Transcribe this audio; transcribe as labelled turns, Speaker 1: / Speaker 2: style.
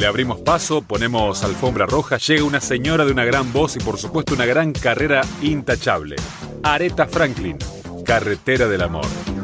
Speaker 1: Le abrimos paso, ponemos alfombra roja, llega una señora de una gran voz y por supuesto una gran carrera intachable. Aretha Franklin, Carretera del Amor.